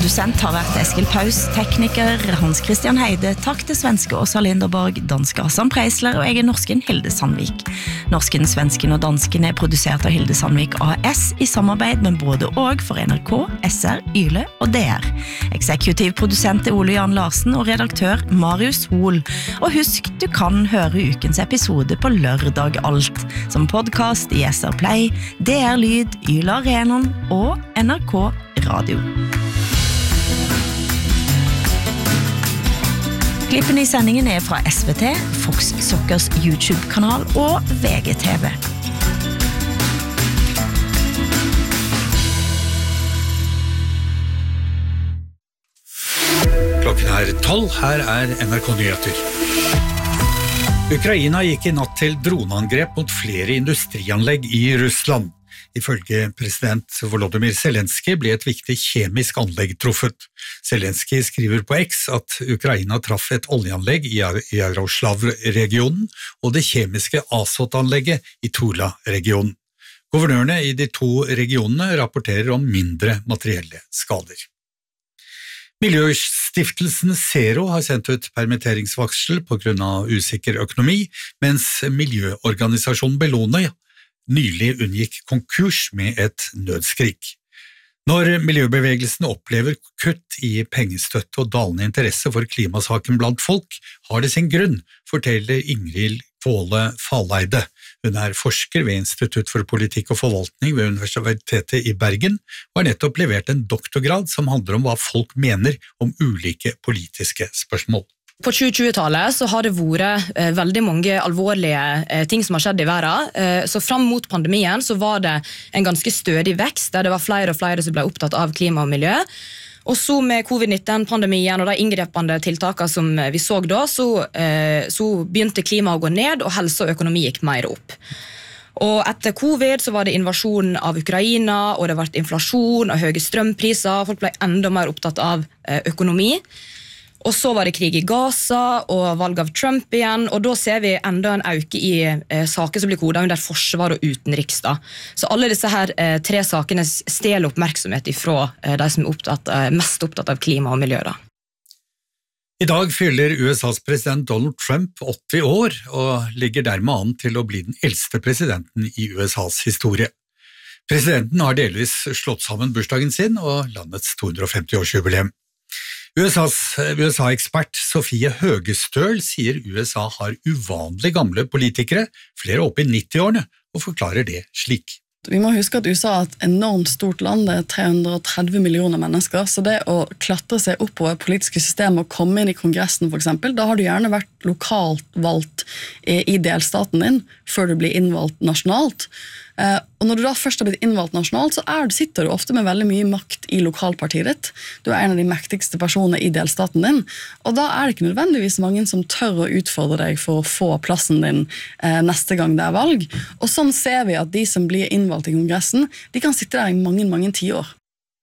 Produsent har vært Eskil Paus, tekniker Hans Christian Heide, takk til svenske Åsa Linderborg, danske Hassan Preisler og jeg norsken Hilde Sandvik. Norsken, svensken og dansken produsert av Hilde Sandvik AS i samarbeid med både og for NRK, SR, Yle og DR. Eksekutiv produsent Ole Jan Larsen og redaktør Marius Hol. Og husk, du kan høre ukens episode på lørdag alt, som podcast i SR Play, DR Lyd, Yle Arenaen og NRK Radio. Klippene i sendingen fra SVT, Fox Soccers YouTube-kanal og VGTV. Klokken 12, her NRK Nyheter. Ukraina gikk i natt til droneangrep mot flere industrianlegg i Russland. Ifølge president Volodymyr Zelensky ble et viktig kjemisk anlegg truffet. Zelensky skriver på X at Ukraina traff et oljeanlegg i Yaroslav-regionen og det kjemiske Azot-anlegget i Tula-regionen. Guvernørene i de to regionene rapporterer om mindre materielle skader. Miljøstiftelsen Zero har sendt ut permitteringsvarsel på grunn av usikker økonomi, mens miljøorganisasjonen Bellona nylig unngikk konkurs med et nødskrik. Når miljøbevegelsen opplever kutt i pengestøtte og dalende interesse for klimasaken blant folk, har det sin grunn, forteller Ingrid Kvåle Faleide. Hun forsker ved Institutt for politikk og forvaltning ved Universitetet i Bergen, og har nettopp levert en doktorgrad som handler om hva folk mener om ulike politiske spørsmål. På 2020-tallet så har det vært veldig mange alvorlige ting som har skjedd i verden. Så fram mot pandemien så var det en ganske stødig vekst, der det var flere og flere som ble opptatt av klima og miljø. Og så med covid-19-pandemien og de inngrepende tiltakene som vi så da, så begynte klima å gå ned, og helse og økonomi gikk mer opp. Og etter covid så var det invasjon av Ukraina, og det ble inflasjon og høye strømpriser. Folk ble enda mer opptatt av økonomi. Og så var det krig i Gaza og valg av Trump igjen, og da ser vi enda en øke i saker som blir kodet under forsvar og utenriks. Så alle disse her tre sakene stjeler oppmerksomhet ifra de som mest opptatt av klima og miljø. I dag fyller USAs president Donald Trump 80 år, og ligger dermed an til å bli den eldste presidenten i USAs historie. Presidenten har delvis slått sammen bursdagen sin og landets 250-årsjubileum. USA-ekspert Sofie Høgestøl sier USA har uvanlig gamle politikere, flere oppe i 90-årene, og forklarer det slik. Vi må huske at USA er et enormt stort land, det 330 millioner mennesker, så det å klatre seg opp på et politisk system og komme inn i kongressen for eksempel, da har du gjerne vært lokalt valgt i delstaten din, før du blir innvalgt nasjonalt. Og når du da først har blitt innvalgt nasjonalt, så sitter du ofte med veldig mye makt i lokalpartiet ditt. Du en av de mektigste personene i delstaten din, og da det ikke nødvendigvis mange som tør å utfordre deg for å få plassen din neste gang det valg. Og sånn ser vi at de som blir innvalgt i kongressen, de kan sitte der i mange, mange 10 år.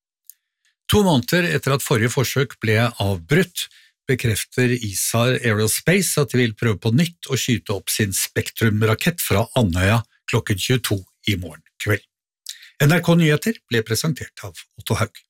2 måneder etter at forrige forsøk ble avbrutt, bekrefter ISAR Aerospace at de vil prøve på nytt å skyte opp sin Spektrum-rakett fra Andøya klokken 22 i morgen kveld. NRK Nyheter ble presentert av Otto Haug.